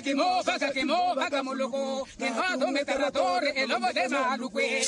quemó, vaca molocó, que va donde la torre, el lobo de Maluque.